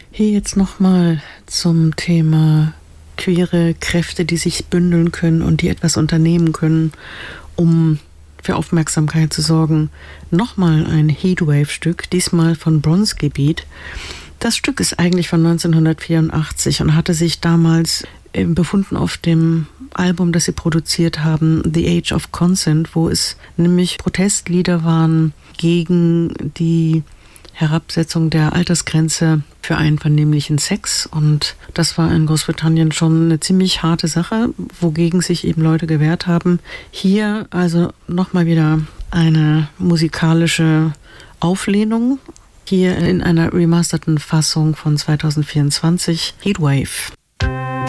Hier jetzt nochmal zum Thema queere Kräfte, die sich bündeln können und die etwas unternehmen können, um für Aufmerksamkeit zu sorgen. Nochmal ein Heatwave-Stück, diesmal von Bronski Beat. Das Stück ist eigentlich von 1984 und hatte sich damals befunden auf dem Album, das sie produziert haben, The Age of Consent, wo es nämlich Protestlieder waren gegen die Herabsetzung der Altersgrenze für einvernehmlichen Sex. Und das war in Großbritannien schon eine ziemlich harte Sache, wogegen sich eben Leute gewehrt haben. Hier also nochmal wieder eine musikalische Auflehnung. Hier in einer remasterten Fassung von 2024, Heatwave.